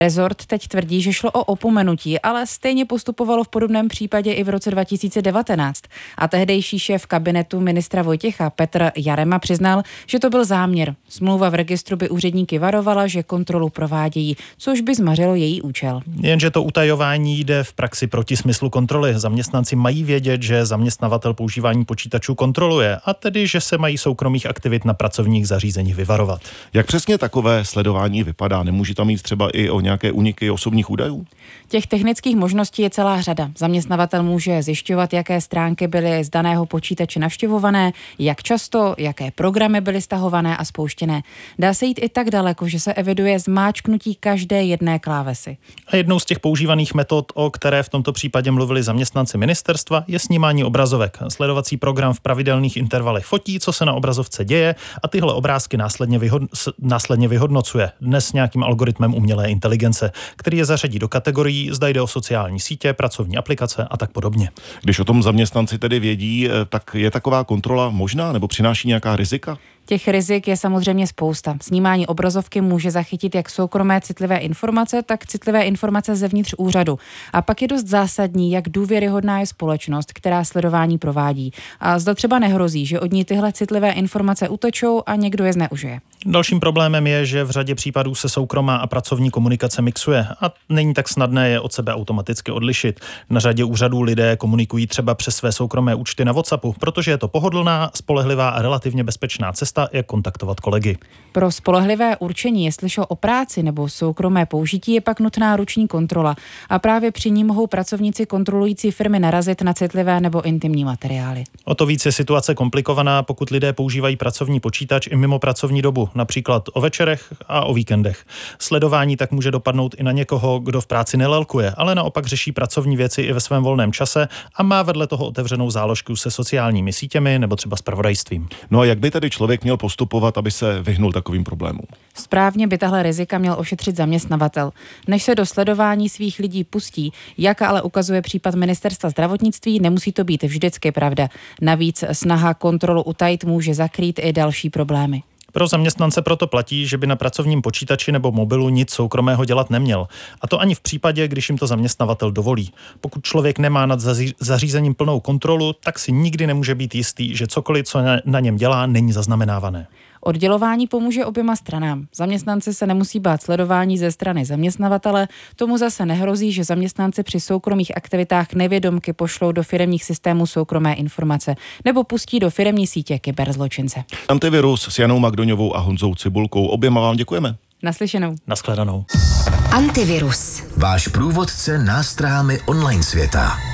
Rezort teď tvrdí, že šlo o opomenutí, ale stejně postupovalo v podobném případě i v roce 2019. A tehdejší šéf kabinetu ministra Vojtěcha Petr Jarema přiznal, že to byl záměr. Smlouva v registru by úředníky varovala, že kontrolu provádějí, což by zmařilo její účel. Jenže to utajování jde v praxi proti smyslu kontroly. Zaměstnanci mají vědět, že zaměstnavatel používání počítačů kontroluje, a tedy, že se mají soukromých aktivit na pracovních zařízeních vyvarovat. Jak přesně takové sledování vypadá? Nemůže tam jít třeba i o nějaké úniky osobních údajů? Těch technických možností je celá řada. Zaměstnavatel může zjišťovat, jaké stránky byly z daného počítače navštěvované, jak často, jaké programy byly stahované a spouštěné. Dá se jít i tak daleko, že se eviduje zmáčknutí každé jedné klávesy. A jednou z těch používaných metod, o které v tomto případě mluvili zaměstnanci ministerstva, je snímání obrazovek. Sledovací program v pravidelných intervalech fotí, co se na obrazovce děje, a tyhle obrázky následně vyhodnocuje. Dnes nějakým algoritmem umělé inteligence, který je zařadí do kategorií, zda jde o sociální sítě, pracovní aplikace a tak podobně. Když o tom zaměstnanci tedy vědí, tak je taková kontrola možná nebo přináší nějaká rizika? Těch rizik je samozřejmě spousta. Snímání obrazovky může zachytit jak soukromé citlivé informace, tak citlivé informace zevnitř úřadu. A pak je dost zásadní, jak důvěryhodná je společnost, která sledování provádí. A zda třeba nehrozí, že od ní tyhle citlivé informace utečou a někdo je zneužije. Dalším problémem je, že v řadě případů se soukromá a pracovní komunikace mixuje a není tak snadné je od sebe automaticky odlišit. Na řadě úřadů lidé komunikují třeba přes své soukromé účty na WhatsAppu, protože je to pohodlná, spolehlivá a relativně bezpečná cesta, jak kontaktovat kolegy. Pro spolehlivé určení, jestli šlo o práci nebo soukromé použití, je pak nutná ruční kontrola a právě při ní mohou pracovníci kontrolující firmy narazit na citlivé nebo intimní materiály. O to víc je situace komplikovaná, pokud lidé používají pracovní počítač i mimo pracovní dobu, například o večerech a o víkendech. Sledování tak může dopadnout i na někoho, kdo v práci nelelkuje, ale naopak řeší pracovní věci i ve svém volném čase a má vedle toho otevřenou záložku se sociálními sítěmi nebo třeba zpravodajstvím. No a jak by tedy člověk měl postupovat, aby se vyhnul takovým problémům? Správně by tahle rizika měl ošetřit zaměstnavatel. Než se do sledování svých lidí pustí, jak ale ukazuje případ ministerstva zdravotnictví, nemusí to být vždycky pravda. Navíc snaha kontrolu utajit může zakrýt i další problémy. Pro zaměstnance proto platí, že by na pracovním počítači nebo mobilu nic soukromého dělat neměl. A to ani v případě, když jim to zaměstnavatel dovolí. Pokud člověk nemá nad zařízením plnou kontrolu, tak si nikdy nemůže být jistý, že cokoliv, co na něm dělá, není zaznamenávané. Oddělování pomůže oběma stranám. Zaměstnanci se nemusí bát sledování ze strany zaměstnavatele, tomu zase nehrozí, že zaměstnanci při soukromých aktivitách nevědomky pošlou do firemních systémů soukromé informace nebo pustí do firemní sítě kyberzločince. Antivirus s Janou Magdoňovou a Honzou Cibulkou. Oběma vám děkujeme. Naslyšenou. Nashledanou. Antivirus. Váš průvodce nástrahami online světa.